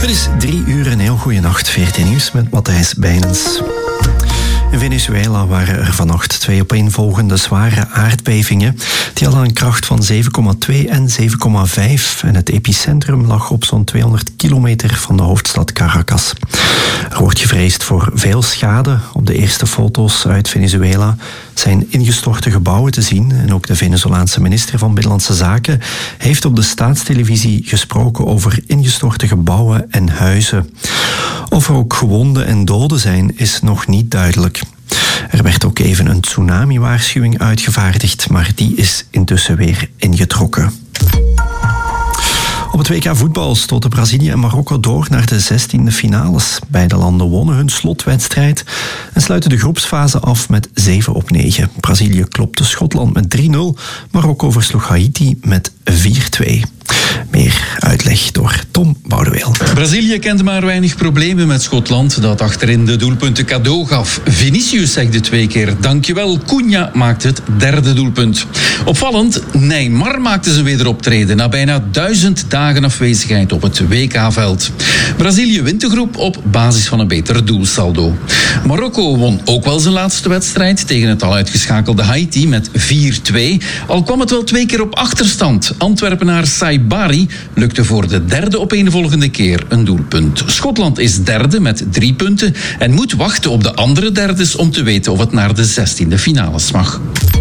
Het is 3 uur, een heel goede nacht. 14 nieuws met Matthijs Bijnens. In Venezuela waren er vannacht 2 opeenvolgende zware aardbevingen. Die hadden een kracht van 7,2 en 7,5. En het epicentrum lag op zo'n 200 kilometer van de hoofdstad Caracas. Er wordt gevreesd voor veel schade. Op de eerste foto's uit Venezuela zijn ingestorte gebouwen te zien. En ook de Venezolaanse minister van Binnenlandse Zaken heeft op de staatstelevisie gesproken over ingestorte gebouwen en huizen. Of er ook gewonden en doden zijn, is nog niet duidelijk. Er werd ook even een tsunami-waarschuwing uitgevaardigd, maar die is intussen weer ingetrokken. Op het WK voetbal stoten Brazilië en Marokko door naar de 16e finales. Beide landen wonnen hun slotwedstrijd en sluiten de groepsfase af met 7-9. Brazilië klopte Schotland met 3-0, Marokko versloeg Haiti met 4-2. Meer uitleg door Tom Boudeweel. Brazilië kende maar weinig problemen met Schotland, dat achterin de doelpunten cadeau gaf. Vinicius zegde 2 keer dankjewel. Cunha maakte het 3e doelpunt. Opvallend, Neymar maakte zijn wederoptreden na bijna 1000 dagen afwezigheid op het WK-veld. Brazilië wint de groep op basis van een beter doelsaldo. Marokko won ook wel zijn laatste wedstrijd tegen het al uitgeschakelde Haiti met 4-2. Al kwam het wel 2 keer op achterstand. Antwerpenaar Saibari lukte voor de 3e opeenvolgende keer een doelpunt. Schotland is 3e met 3 punten en moet wachten op de andere derdes om te weten of het naar de 16e finales mag.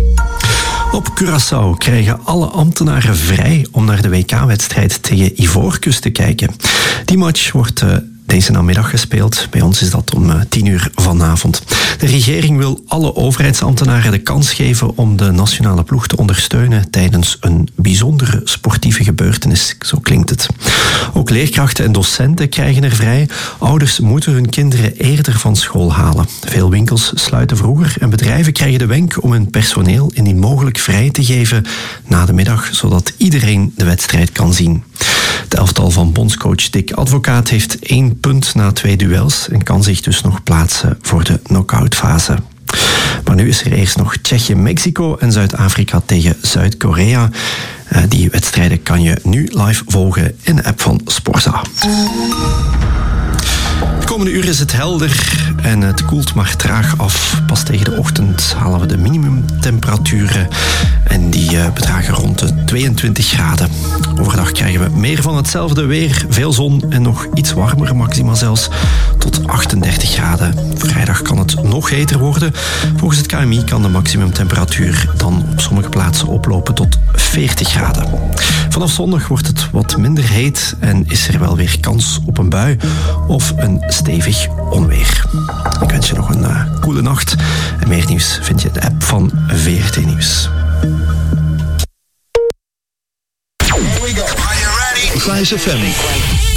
Op Curaçao krijgen alle ambtenaren vrij om naar de WK-wedstrijd tegen Ivoorkust te kijken. Die match wordt deze namiddag gespeeld. Bij ons is dat om 10 uur vanavond. De regering wil alle overheidsambtenaren de kans geven om de nationale ploeg te ondersteunen tijdens een bijzondere sportieve gebeurtenis. Zo klinkt het. Ook leerkrachten en docenten krijgen er vrij. Ouders moeten hun kinderen eerder van school halen. Veel winkels sluiten vroeger en bedrijven krijgen de wenk om hun personeel indien mogelijk vrij te geven na de middag, zodat iedereen de wedstrijd kan zien. Het elftal van bondscoach Dick Advocaat heeft 1 punt na 2 duels en kan zich dus nog plaatsen voor de knock-outfase. Maar nu is er eerst nog Tsjechië-Mexico en Zuid-Afrika tegen Zuid-Korea. Die wedstrijden kan je nu live volgen in de app van Sporza. De komende uur is het helder en het koelt maar traag af. Pas tegen de ochtend halen we de minimumtemperaturen en die bedragen rond de 22 graden. Overdag krijgen we meer van hetzelfde weer, veel zon en nog iets warmer, maxima zelfs tot 38 graden. Vrijdag kan het nog heter worden. Volgens het KMI kan de maximumtemperatuur dan op sommige plaatsen oplopen tot 40 graden. Vanaf zondag wordt het wat minder heet en is er wel weer kans op een bui of een stevig onweer. Ik wens je nog een koele nacht. En meer nieuws vind je in de app van VRT Nieuws. Flash FM.